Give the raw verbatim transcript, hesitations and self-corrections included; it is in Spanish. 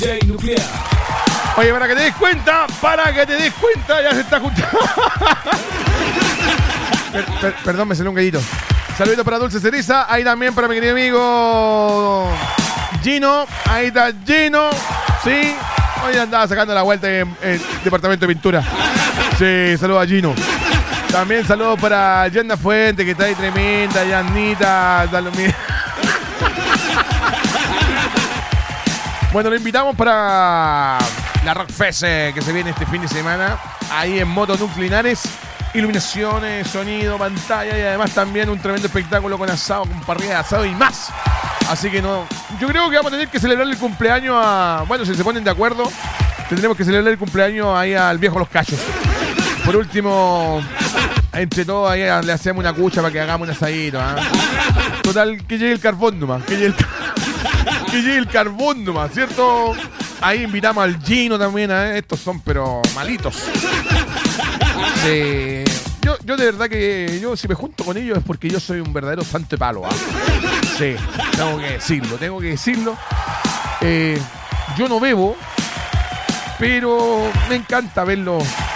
D J Nuclear. Oye, para que te des cuenta, para que te des cuenta, ya se está juntando. per, per, perdón, me salió un gallito. Saluditos para Dulce Cereza, ahí también para mi querido amigo Gino, ahí está Gino, sí. Hoy andaba sacando la vuelta en el departamento de pintura. Sí, saludos a Gino. También saludos para Yanda Fuente, que está ahí tremenda, Yanita, Dalomir. Bueno, lo invitamos para la Rock Fest eh, que se viene este fin de semana, ahí en Moto Nuclinares. Iluminaciones, sonido, pantalla y además también un tremendo espectáculo con asado, con parrilla de asado y más. Así que no, yo creo que vamos a tener que celebrar el cumpleaños a... Bueno, si se ponen de acuerdo, tendremos que celebrar el cumpleaños ahí al viejo Los Cachos. Por último, entre todos ahí le hacemos una cucha para que hagamos un asadito. ¿eh? Total, que llegue el carbón nomás, que llegue el, que llegue el carbón nomás, ¿cierto? Ahí invitamos al Gino también, ¿eh? Estos son pero malitos. Sí. Yo, yo de verdad que yo si me junto con ellos es porque yo soy un verdadero santo de palo. ¿eh? Sí, tengo que decirlo, tengo que decirlo. Eh, yo no bebo, pero me encanta verlos